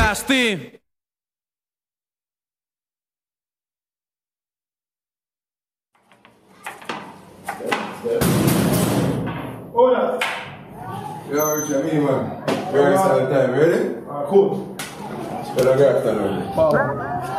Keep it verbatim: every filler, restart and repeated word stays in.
nasty. Hola. Yo, Rich, I mean, man. Very solid time. Ready? Ah, cool. Spell a graph, then. Power.